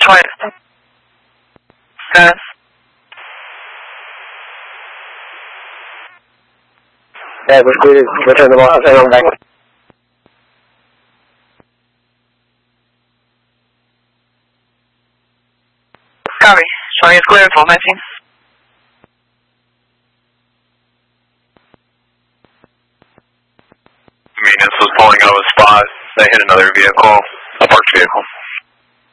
quiet. Got it. Yeah, we're clear. Return the ball. Everyone back. Copy. Showing it's clear. 1219. Maintenance was pulling out of a spot. They hit another vehicle, a parked vehicle.